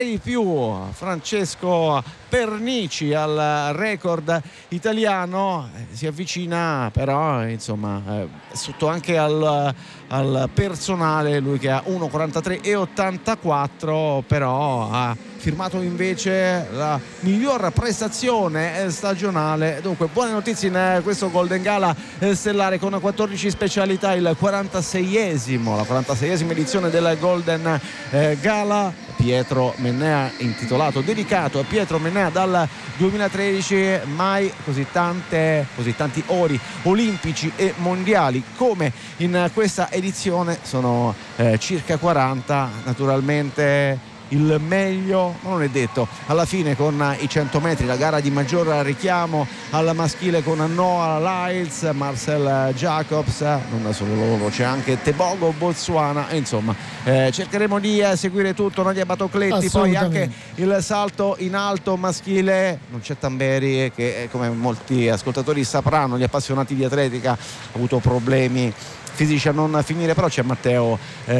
di più Francesco Pernici al record italiano, si avvicina però insomma sotto anche al personale, lui che ha 1:43,84, però ha firmato invece la miglior prestazione stagionale. Dunque buone notizie in questo Golden Gala stellare con 14 specialità, il 46esimo, la 46esima edizione del Golden Gala. Pietro Mennea, intitolato, dedicato a Pietro Mennea dal 2013, mai così tanti ori olimpici e mondiali come in questa edizione, sono circa 40, naturalmente il meglio non è detto alla fine con i 100 metri, la gara di maggior richiamo al maschile con Noah Lyles, Marcel Jacobs, non da solo loro, c'è anche Tebogo Botswana, e insomma cercheremo di seguire tutto, Nadia Batocletti, poi anche il salto in alto maschile, non c'è Tamberi che come molti ascoltatori sapranno, gli appassionati di atletica, ha avuto problemi fisici a non finire, però c'è Matteo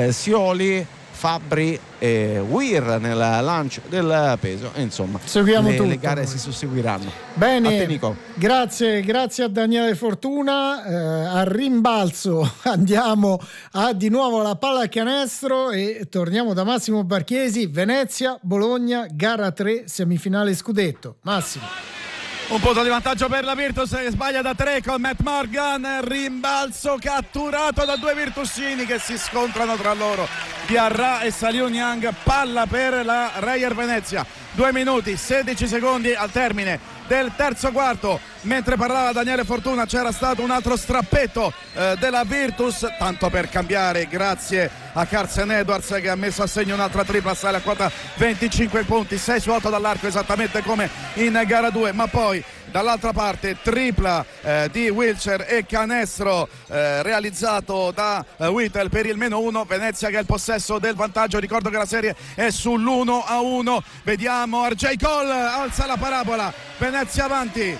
Sioli, Fabbri e Weir nel lancio del peso, e insomma seguiamo le gare si susseguiranno. Bene, a te, Nico. Grazie a Daniele Fortuna. Al rimbalzo andiamo di nuovo alla pallacanestro e torniamo da Massimo Barchiesi. Venezia, Bologna, gara 3, semifinale scudetto. Massimo. Un punto di vantaggio per la Virtus che sbaglia da 3 con Matt Morgan, rimbalzo catturato da due virtusini che si scontrano tra loro, Diarra e Saliu Niang, palla per la Reyer Venezia. 2 minuti 16 secondi al termine del terzo quarto. Mentre parlava Daniele Fortuna c'era stato un altro strappetto della Virtus, tanto per cambiare, grazie a Carsen Edwards che ha messo a segno un'altra tripla, sale a quota 25 punti, 6 su 8 dall'arco esattamente come in gara 2, ma poi dall'altra parte tripla di Wilcher e canestro realizzato da Whittle per il -1. Venezia che ha il possesso del vantaggio, ricordo che la serie è sull'1-1. Vediamo RJ Cole, alza la parabola, Venezia avanti,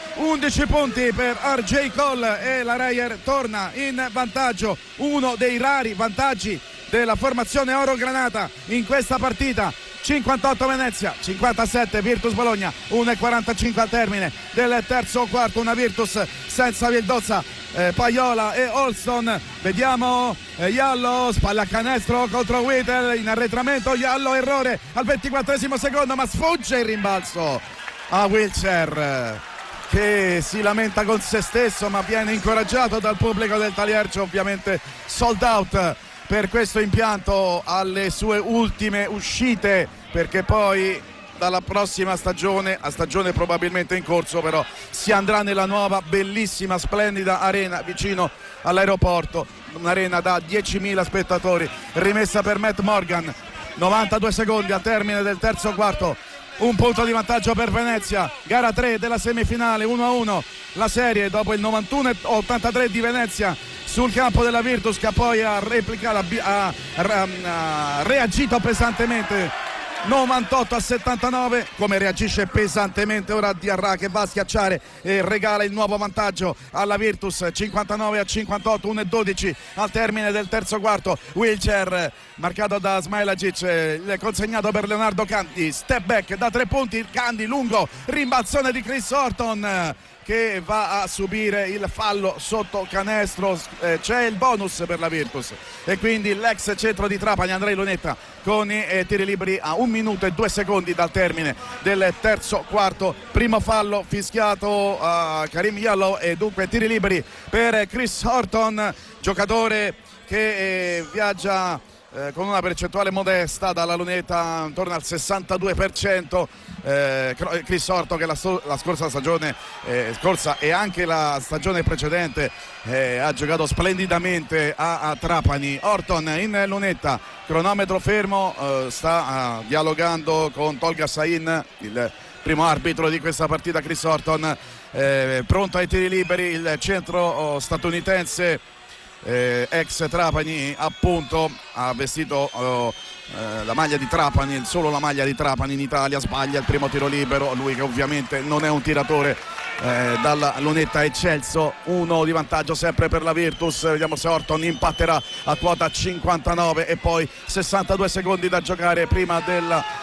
11 punti per RJ Cole e la Reyer torna in vantaggio, uno dei rari vantaggi della formazione oro granata in questa partita. 58 Venezia, 57 Virtus Bologna, 1:45 al termine del terzo quarto, una Virtus senza Vildozza, Paiola e Olson. Vediamo Iallo, spalla canestro contro Whittle, in arretramento Iallo, errore al 24esimo secondo, ma sfugge il rimbalzo a Wilcher che si lamenta con se stesso, ma viene incoraggiato dal pubblico del Taliercio, ovviamente sold out per questo impianto alle sue ultime uscite, perché poi dalla prossima stagione, a stagione probabilmente in corso, però si andrà nella nuova bellissima splendida arena vicino all'aeroporto, un'arena da 10.000 spettatori, rimessa per Matt Morgan. 92 secondi al termine del terzo quarto, un punto di vantaggio per Venezia, gara 3 della semifinale, 1-1 la serie dopo il 91-83 di Venezia sul campo della Virtus, che poi ha reagito pesantemente 98-79, come reagisce pesantemente ora Diarra, che va a schiacciare e regala il nuovo vantaggio alla Virtus, 59-58, 1:12 al termine del terzo quarto. Wilcher marcato da Smailagic, consegnato per Leonardo Candy, step back da 3 punti, Candy lungo, rimbalzone di Chris Horton che va a subire il fallo sotto canestro, c'è il bonus per la Virtus e quindi l'ex centro di Trapani Andrei Lunetta con i tiri liberi a 1 minuto e 2 secondi dal termine del terzo quarto. Primo fallo fischiato a Karim Yallow e dunque tiri liberi per Chris Horton, giocatore che viaggia con una percentuale modesta dalla lunetta intorno al 62%. Chris Horton che la scorsa stagione scorsa e anche la stagione precedente ha giocato splendidamente a Trapani. Horton in lunetta, cronometro fermo, sta dialogando con Tolga Sain, il primo arbitro di questa partita. Chris Horton pronto ai tiri liberi, il centro statunitense ex Trapani, appunto ha vestito la maglia di Trapani, solo la maglia di Trapani in Italia. Sbaglia il primo tiro libero, lui che ovviamente non è un tiratore dalla lunetta eccelso. 1 di vantaggio sempre per la Virtus, vediamo se Horton impatterà a quota 59 e poi 62 secondi da giocare prima del